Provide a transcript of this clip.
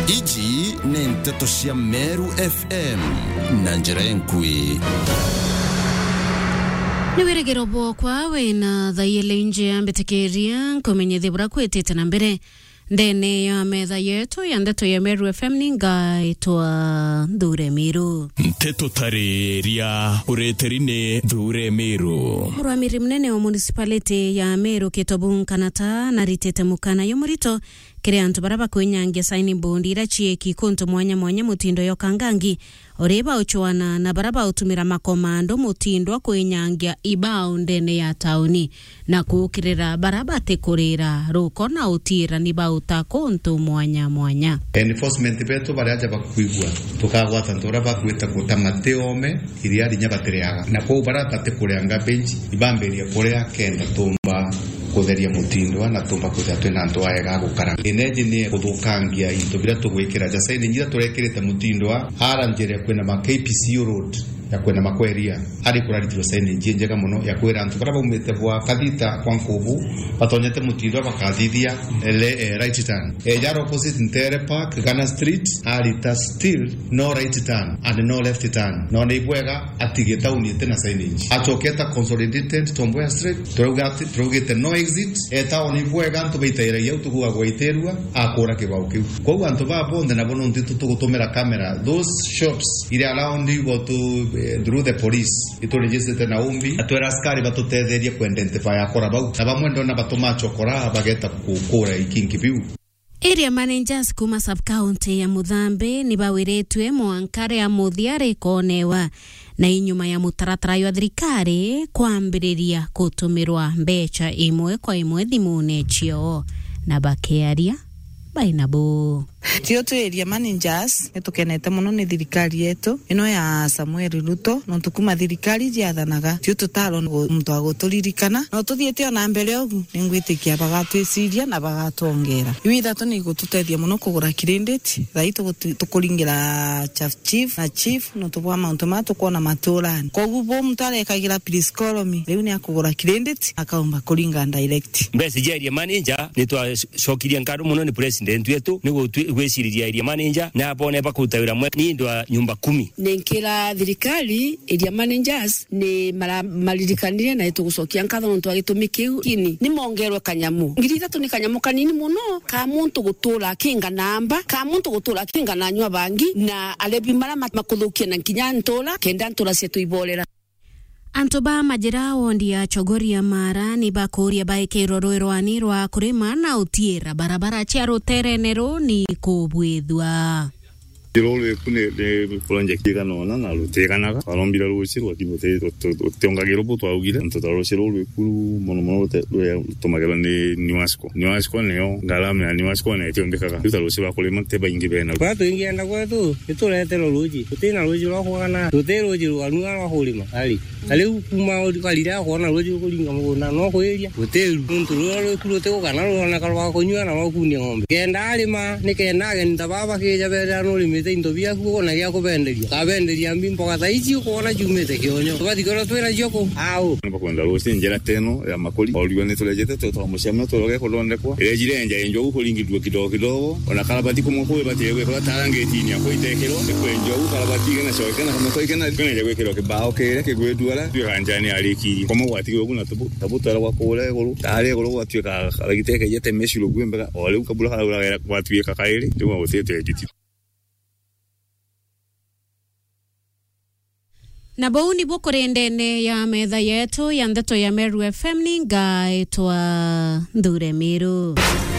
Iji ni nteto cia Meru FM na njira enkui. Niwirigiro bwokwa wina thayile nje ambitekeria kumenyethibura kwitite na mbere ndene ya metha yetu ya ndeto ya Meru FM ningaitwa Thure Miru. Nteto tariria ureterine Thure Miru. Muramiri mnene wa municipality ya Meru Kitobu Kanata na ritete mukana yomurito kire antu baraba kwenyangia saini bondi ira chieki kuntu mwanya mutindo yokangangi oreba uchuana na baraba utumira makomando mutindo kwenyangia ibao ndene ya tauni na kukirira baraba tekorera ruko na utira ni bauta kuntu mwanya enforcement beto baraja bakwigwa tukagwa tantora bakwita kutamateome iria rinya batereaga na ko baraba tekoreanga bench ibamberia korea kenda tumba kutheria mutindo na tumba kuthatwe na ndo aega gukara eneji ni kuthukangia into bila tugwikira ja saini nyira turekirite mutindo ara njere kwena ma KPC road ya kwena makweria ari kuraritiro saini njega muno ya kwera antu baraba umete bwa kadita kwa nkubu batonyete mutindo bakathithia right turn jaro opposite Ntere Park Ghana Street arita still no right turn and no left turn no neibwega atige tauni tena saini atoketa consolidated Tomboya Street turugite no exit tauni bwega antu beitaira yau tukuwa gwaiterua akora kibao kiu kwa antu babonde na bono ntitu tugutumira camera those shops ile around go to through the police ito register na umbi atwera askari batutetheria ku identify akora bau abamwendo na batumacho kora bageta kukura ikingi biu. Area managers kuma sub-county ya Muthambe ni bawiretwe mwankare ya muthiare konewa na inyuma ya mutaratara ya thirikari kwambiriria kutumirwa mbecha imwe kwa imwe thimune chio na bakearia bainabo. Tioto area managers etukenete muno ni thirikari yetu ino ya Samuel Ruto no tukuma thirikari jiathanaga tioto talo muntu agoturirikana no tuthiete ona mbere ogu ningwitikia bagatwiciria na bagatongera iwitha tu ni gututethia muno kugura credit raito tukuringira chief no tubwa mauntu ma tukona maturani kogu bo mutare kagira please call me riu ni akugura credit akaomba kuringa direct mbese area manager ni twa shokiria ngaro muno ni president wetu ni gweciriria area manager na abone bakutawira mwe ni ndwa nyumba 10 nenkira thirikari area managers ni malirikanire na itugucokia nkatho ntu agitumikiu kini ni mongerwe kanyamu ngiri 3 ni kanyamu kanini muno ka muntu gutura kinga namba ka muntu gutura kinga na nywa bangi na alebi mara makuthukia na kinya ntola kenda ntola setu ibolera. Antoba majira wondi ya Chogoria Mara ni bakuria baikero rwerwani rwa kurima na utiera barabara chia ruterenero ni kubwithwa. Role kune de project kanona na rutekanaga barombira ruci rwa kimote tongagira buto augire ntotaro role kuru mono tomagera ni niwasco neo galame niwasco ne tiombekaga tutaro siba kulema teba ingi bena kwato ingi anda kwato ituletero ruji tutina ruji rwa kuana tutero ruji rwa rwa hulima ali kuma kalira kuona ruji kulinga mugona no kweria tuteru muntu rwa kurote kana rwa kalwa konywa na wakunia ngombe kenda alima nikenda genda baba keja bera no limite indobia kuona ya kubenderia kabenderia mbimbo kataichi kuona jumete kionyo batikora twera joko au bakwenda ruci njera teno ya makoli oliwa ne tulejete tutamushama tologe kolonde kwa ejirenja enjo ukolingidwa kidogo ona kalabati kumukwe batewe kwa tarangeti ya koitekero kwenjo kalabati kana shoke na kama koikena kwenye kwekero kibao kere kegwedwala twikanjani aliki komo gwatiwe kuna tabutara kwa kole golu tare golu watweka kalagiteke yete meshilo gwemba ole ukabula kala watweka kaile ndimo utete jiti. Na bauni bukure ndene ya metha yetu ya ndeto ya Meru FM ningaitwa Thure Miru.